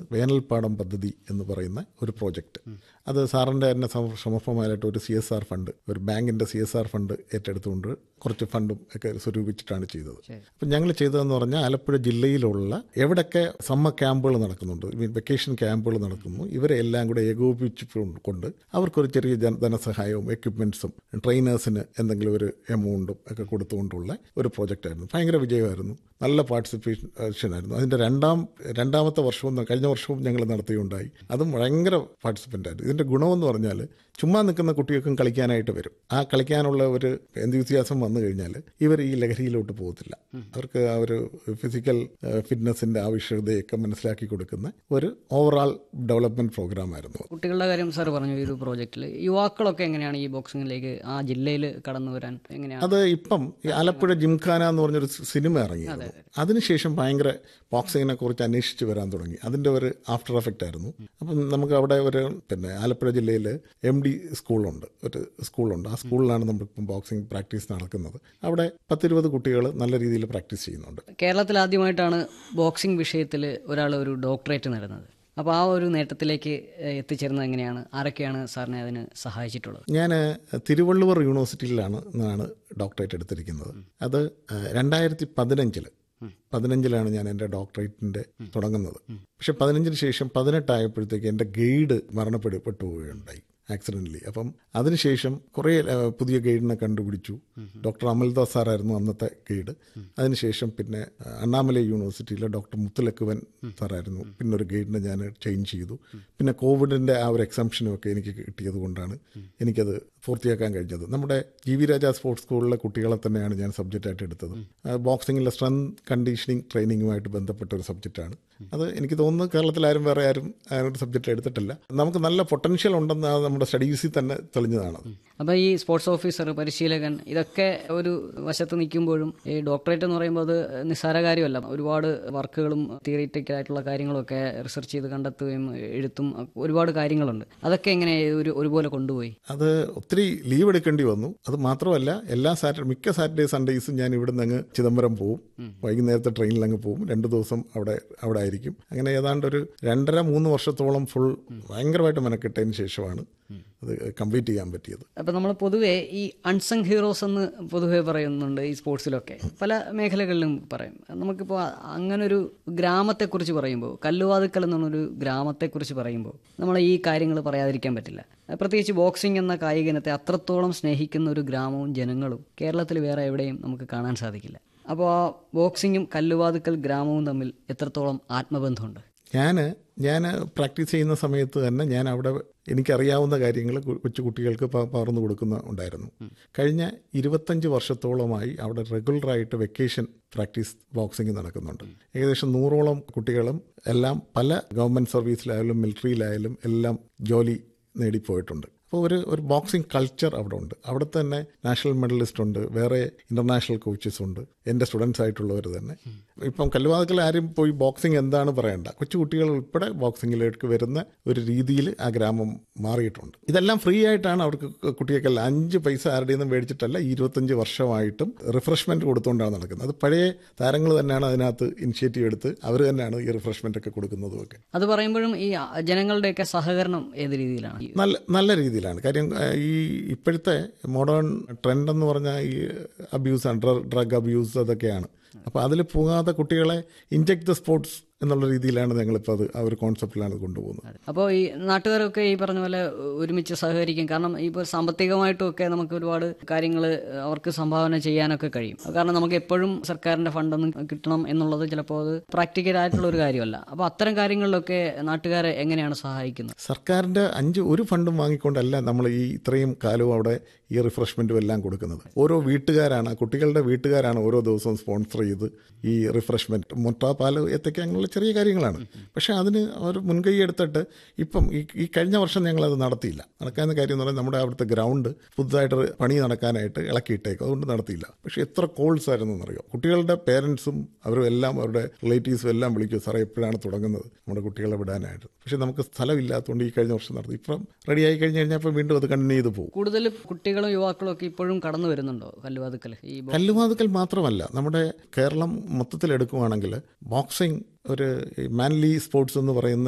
വേനൽപ്പാടം പദ്ധതി എന്ന് പറയുന്ന ഒരു പ്രോജക്റ്റ്. അത് സാറിൻ്റെ തന്നെ സമർപ്പമായിട്ട് ഒരു CSR ഫണ്ട്, ഒരു ബാങ്കിൻ്റെ CSR ഫണ്ട് ഏറ്റെടുത്തുകൊണ്ട് കുറച്ച് ഫണ്ടും ഒക്കെ സ്വരൂപിച്ചിട്ടാണ് ചെയ്തത്. അപ്പം ഞങ്ങൾ ചെയ്തതെന്ന് പറഞ്ഞാൽ ആലപ്പുഴ ജില്ലയിലുള്ള എവിടെയൊക്കെ സമ്മർ ക്യാമ്പുകൾ നടക്കുന്നുണ്ട്, വെക്കേഷൻ ക്യാമ്പുകൾ നടക്കുന്നു, ഇവരെ എല്ലാം കൂടെ ഏകോപിപ്പിച്ചുകൊണ്ട് അവർക്കൊരു ചെറിയ ധനസഹായവും എക്യുപ്മെൻറ്റ്സും ട്രെയിനേഴ്സിന് എന്തെങ്കിലും ഒരു എമൗണ്ടും ഒക്കെ കൊടുത്തുകൊണ്ടുള്ള ഒരു പ്രോജക്റ്റായിരുന്നു. ഭയങ്കര വിജയമായിരുന്നു, നല്ല പാർട്ടിസിപ്പേഷൻ ആയിരുന്നു. അതിൻ്റെ രണ്ടാമത്തെ വർഷവും കഴിഞ്ഞ വർഷവും ഞങ്ങൾ നടത്തുകയുണ്ടായി. അതും ഭയങ്കര പാർട്ടിസിപ്പൻ്റ് ആയിരുന്നു. ഇതിൻ്റെ ഗുണമെന്ന് പറഞ്ഞാൽ ചുമ്മാ നിൽക്കുന്ന കുട്ടികൾക്കും കളിക്കാനായിട്ട് വരും. ആ കളിക്കാനുള്ള ഒരു എന്തൂസിയാസം വന്നു കഴിഞ്ഞാൽ ഇവർ ഈ ലഹരിയിലോട്ട് പോകത്തില്ല. അവർക്ക് ആ ഒരു ഫിസിക്കൽ ഫിറ്റ്നസിൻ്റെ ആവശ്യകതയൊക്കെ മനസ്സിലാക്കി കൊടുക്കുന്ന ഒരു ഓവറോൾ ഡെവലപ്മെൻറ്റ് പ്രോഗ്രാമായിരുന്നു. കുട്ടികളുടെ കാര്യം സാർ പറഞ്ഞു, ഈ ഒരു പ്രോജക്റ്റിൽ യുവാക്കളൊക്കെ എങ്ങനെയാണ് ഈ ബോക്സിങ്ങിലേക്ക് ആ ജില്ലയിൽ കടന്നു വരാൻ എങ്ങനെയാണ്? അത് ഇപ്പം ഈ ആലപ്പുഴ ജിംഖാന എന്ന് പറഞ്ഞൊരു സിനിമ ഇറങ്ങിയത്, അതിനുശേഷം ഭയങ്കര ബോക്സിങ്ങിനെ കുറിച്ച് അന്വേഷിച്ച് വരാൻ തുടങ്ങി. അതിൻ്റെ ഒരു ആഫ്റ്റർ എഫക്റ്റ് ആയിരുന്നു. അപ്പം നമുക്ക് അവിടെ ഒരു ആലപ്പുഴ ജില്ലയിൽ MD സ്കൂളുണ്ട്, ഒരു സ്കൂളുണ്ട്. ആ സ്കൂളിലാണ് നമ്മളിപ്പം ബോക്സിംഗ് പ്രാക്ടീസ് നടക്കുന്നത്. അവിടെ 10-20 കുട്ടികൾ നല്ല രീതിയിൽ പ്രാക്ടീസ് ചെയ്യുന്നുണ്ട്. കേരളത്തിൽ ആദ്യമായിട്ടാണ് ബോക്സിംഗ് വിഷയത്തിൽ ഒരാൾ ഒരു ഡോക്ടറേറ്റ് നേടുന്നത്. അപ്പോൾ ആ ഒരു നേട്ടത്തിലേക്ക് എത്തിച്ചേരുന്നത് എങ്ങനെയാണ്? ആരൊക്കെയാണ് സാറിനെ അതിന് സഹായിച്ചിട്ടുള്ളത്? ഞാൻ തിരുവള്ളുവർ യൂണിവേഴ്സിറ്റിയിലാണ് ഡോക്ടറേറ്റ് എടുത്തിരിക്കുന്നത്. അത് 2015 ഞാൻ എൻ്റെ ഡോക്ടറേറ്റിൻ്റെ തുടങ്ങുന്നത്. പക്ഷെ 15 ശേഷം 18 ആയപ്പോഴത്തേക്ക് എൻ്റെ ഗൈഡ് മരണപ്പെട്ടു പോവുകയുണ്ടായി ആക്സിഡൻ്റലി. അപ്പം അതിനുശേഷം കുറേ പുതിയ ഗൈഡിനെ കണ്ടുപിടിച്ചു. ഡോക്ടർ അമൽദാസ് സാറായിരുന്നു അന്നത്തെ ഗൈഡ്. അതിനുശേഷം പിന്നെ അണ്ണാമലൈ യൂണിവേഴ്സിറ്റിയിലെ ഡോക്ടർ മുത്തുലക്കുവൻ സാറായിരുന്നു പിന്നെ ഒരു ഗൈഡിനെ ഞാൻ ചേഞ്ച് ചെയ്തു. പിന്നെ കോവിഡിൻ്റെ ആ ഒരു എക്സംഷനും ഒക്കെ എനിക്ക് കിട്ടിയത് കൊണ്ടാണ് എനിക്കത് പൂർത്തിയാക്കാൻ കഴിഞ്ഞത്. നമ്മുടെ GV രാജ സ്പോർട്സ് സ്കൂളിലെ കുട്ടികളെ തന്നെയാണ് ഞാൻ സബ്ജക്റ്റായിട്ട് എടുത്തത്. ബോക്സിങ്ങിലെ സ്ട്രെങ്ത് കണ്ടീഷനിങ് ട്രെയിനിങ്ങുമായിട്ട് ബന്ധപ്പെട്ട ഒരു സബ്ജക്റ്റാണ് അത്. എനിക്ക് തോന്നുന്നു കേരളത്തിൽ വേറെ ആരും ഒരു സബ്ജക്റ്റ് എടുത്തിട്ടില്ല. നമുക്ക് നല്ല പൊട്ടൻഷ്യൽ ഉണ്ടെന്ന് നമ്മുടെ സ്റ്റഡീസിൽ തന്നെ തെളിഞ്ഞതാണ്. അപ്പോൾ ഈ സ്പോർട്സ് ഓഫീസർ, പരിശീലകൻ, ഇതൊക്കെ ഒരു വശത്ത് നിൽക്കുമ്പോഴും ഈ ഡോക്ടറേറ്റ് എന്ന് പറയുമ്പോൾ അത് നിസ്സാര കാര്യമല്ല. ഒരുപാട് വർക്കുകളും തിയറിറ്റിക്കലായിട്ടുള്ള കാര്യങ്ങളൊക്കെ റിസർച്ച് ചെയ്ത് കണ്ടെത്തുകയും എഴുത്തും ഒരുപാട് കാര്യങ്ങളുണ്ട്. അതൊക്കെ എങ്ങനെ ഒരുപോലെ കൊണ്ടുപോയി? അത് ഒത്തിരി ലീവ് എടുക്കേണ്ടി വന്നു. അത് മാത്രമല്ല മിക്ക സാറ്റർഡേ സൺഡേയ്സും ഞാൻ ഇവിടുന്ന് അങ്ങ് ചിദംബരം പോവും. വൈകുന്നേരത്തെ ട്രെയിനിൽ അങ്ങ് പോവും. 2 ദിവസം അവിടെ ആയിരിക്കും. അങ്ങനെ ഏതാണ്ട് ഒരു 2.5-3 വർഷത്തോളം ഫുൾ ഭയങ്കരമായിട്ട് മെനക്കെട്ടതിന് ശേഷമാണ് അത് കംപ്ലീറ്റ് ചെയ്യാൻ പറ്റിയത്. അപ്പം നമ്മൾ പൊതുവേ ഈ അൺസങ് ഹീറോസ് എന്ന് പൊതുവേ പറയുന്നുണ്ട് ഈ സ്പോർട്സിലൊക്കെ, പല മേഖലകളിലും പറയും. നമുക്കിപ്പോൾ അങ്ങനൊരു ഗ്രാമത്തെക്കുറിച്ച് പറയുമ്പോൾ, കല്ലുവാതുക്കൽ എന്നൊരു ഗ്രാമത്തെക്കുറിച്ച് പറയുമ്പോൾ നമ്മൾ ഈ കാര്യങ്ങൾ പറയാതിരിക്കാൻ പറ്റില്ല. പ്രത്യേകിച്ച് ബോക്സിംഗ് എന്ന കായിക ഇനത്തെ അത്രത്തോളം സ്നേഹിക്കുന്ന ഒരു ഗ്രാമവും ജനങ്ങളും കേരളത്തിൽ വേറെ എവിടെയും നമുക്ക് കാണാൻ സാധിക്കില്ല. അപ്പോൾ ആ ബോക്സിങ്ങും കല്ലുവാതുക്കൽ ഗ്രാമവും തമ്മിൽ എത്രത്തോളം ആത്മബന്ധമുണ്ട്? ഞാൻ പ്രാക്ടീസ് ചെയ്യുന്ന സമയത്ത് തന്നെ ഞാൻ അവിടെ എനിക്കറിയാവുന്ന കാര്യങ്ങൾ കൊച്ചു കുട്ടികൾക്ക് പകർന്നു ഉണ്ടായിരുന്നു. കഴിഞ്ഞ 25 വർഷത്തോളമായി അവിടെ റെഗുലറായിട്ട് വെക്കേഷൻ പ്രാക്ടീസ് ബോക്സിംഗ് നടക്കുന്നുണ്ട്. ഏകദേശം 100ഓളം കുട്ടികളും എല്ലാം പല ഗവൺമെൻറ് സർവീസിലായാലും മിലിറ്ററിയിലായാലും എല്ലാം ജോലി നേടിപ്പോയിട്ടുണ്ട്. അപ്പോൾ ഒരു ബോക്സിംഗ് കൾച്ചർ അവിടെ ഉണ്ട്. അവിടെ തന്നെ നാഷണൽ മെഡലിസ്റ്റ് ഉണ്ട്, വേറെ ഇൻ്റർനാഷണൽ കോച്ചസ് ഉണ്ട്, എൻ്റെ സ്റ്റുഡൻസ് ആയിട്ടുള്ളവർ തന്നെ. ഇപ്പം കല്ലുവാതുക്കൽ ആരും പോയി ബോക്സിംഗ് എന്താണ് പറയണ്ട, കൊച്ചു കുട്ടികൾ ഉൾപ്പെടെ ബോക്സിങ്ങിലേക്ക് വരുന്ന ഒരു രീതിയിൽ ആ ഗ്രാമം മാറിയിട്ടുണ്ട്. ഇതെല്ലാം ഫ്രീ ആയിട്ടാണ് അവർക്ക് കുട്ടികൾക്കെല്ലാം. 5 പൈസ ആരുടെ നിന്നും മേടിച്ചിട്ടല്ല. 25 വർഷമായിട്ടും റിഫ്രഷ്മെൻറ്റ് കൊടുത്തുകൊണ്ടാണ് നടക്കുന്നത്. അത് പഴയ താരങ്ങൾ തന്നെയാണ് അതിനകത്ത് ഇനിഷ്യേറ്റീവ് എടുത്ത് അവർ തന്നെയാണ് ഈ റിഫ്രഷ്മെൻ്റ് ഒക്കെ കൊടുക്കുന്നതും ഒക്കെ. അത് പറയുമ്പോഴും ഈ ജനങ്ങളുടെയൊക്കെ സഹകരണം ഏത് രീതിയിലാണ്? നല്ല രീതിയിലാണ്. കാര്യം ഈ ഇപ്പോഴത്തെ മോഡേൺ ട്രെൻഡ് എന്ന് പറഞ്ഞാൽ ഈ അബ്യൂസ്, ഡ്രഗ് അബ്യൂസ് അതൊക്കെയാണ്. അപ്പോൾ അതിൽ പോകാതെ കുട്ടികളെ ഇൻജെക്ട് ദ സ്പോർട്സ് എന്നുള്ള രീതിയിലാണ് ഞങ്ങളിപ്പോൾ അത് ആ ഒരു കോൺസെപ്റ്റിലാണ് കൊണ്ടുപോകുന്നത്. അപ്പോൾ ഈ നാട്ടുകാരൊക്കെ ഈ പറഞ്ഞ പോലെ ഒരുമിച്ച് സഹകരിക്കും. കാരണം ഇപ്പോൾ സാമ്പത്തികമായിട്ടും ഒക്കെ നമുക്ക് ഒരുപാട് കാര്യങ്ങൾ അവർക്ക് സംഭാവന ചെയ്യാനൊക്കെ കഴിയും. കാരണം നമുക്ക് എപ്പോഴും സർക്കാരിൻ്റെ ഫണ്ടൊന്നും കിട്ടണം എന്നുള്ളത് ചിലപ്പോൾ അത് പ്രാക്ടിക്കലായിട്ടുള്ള ഒരു കാര്യമല്ല. അപ്പോൾ അത്തരം കാര്യങ്ങളിലൊക്കെ നാട്ടുകാരെ എങ്ങനെയാണ് സഹായിക്കുന്നത്? സർക്കാരിൻ്റെ ഒരു ഫണ്ടും വാങ്ങിക്കൊണ്ടല്ല നമ്മൾ ഈ ഇത്രയും കാലവും അവിടെ ഈ റിഫ്രഷ്മെൻറ്റും എല്ലാം കൊടുക്കുന്നത്. ഓരോ വീട്ടുകാരാണ്, കുട്ടികളുടെ വീട്ടുകാരാണ് ഓരോ ദിവസവും സ്പോൺസർ ചെയ്ത് ഈ റിഫ്രഷ്മെൻറ്റ്, മുട്ട, പാല്, ഏത്തക്ക അങ്ങനെയുള്ള ചെറിയ കാര്യങ്ങളാണ്. പക്ഷേ അതിന് അവർ മുൻകൈ എടുത്തിട്ട് ഇപ്പം ഈ കഴിഞ്ഞ വർഷം ഞങ്ങളത് നടത്തിയില്ല. നടക്കാവുന്ന കാര്യം എന്ന് പറഞ്ഞാൽ നമ്മുടെ അവിടുത്തെ ഗ്രൗണ്ട് പുതുതായിട്ട് പണി നടക്കാനായിട്ട് ഇളക്കിയിട്ടേക്കും, അതുകൊണ്ട് നടത്തിയില്ല. പക്ഷേ എത്ര കോൾസ് ആയിരുന്നു എന്നറിയോ. കുട്ടികളുടെ പേരൻസും അവരും എല്ലാം അവരുടെ റിലേറ്റീവ്സും എല്ലാം വിളിക്കും, സാറേ എപ്പോഴാണ് തുടങ്ങുന്നത് നമ്മുടെ കുട്ടികളെ വിടാനായിട്ട്. പക്ഷേ നമുക്ക് സ്ഥലമില്ലാത്തതുകൊണ്ട് ഈ കഴിഞ്ഞ വർഷം നടത്തി. ഇപ്പം റെഡി ആയി കഴിഞ്ഞ് കഴിഞ്ഞപ്പോൾ വീണ്ടും അത് കണ്ടിന്യൂ ചെയ്ത് പോകും. കൂടുതൽ കുട്ടികളും യുവാക്കളും ഒക്കെ ഇപ്പോഴും കടന്നു വരുന്നുണ്ടോ കല്ലുവാതുക്കൽ? കല്ലുവാതുക്കൽ മാത്രമല്ല, നമ്മുടെ കേരളം മൊത്തത്തിൽ എടുക്കുവാണെങ്കിൽ ബോക്സിംഗ് ഒരു മാൻലി സ്പോർട്സ് എന്ന് പറയുന്ന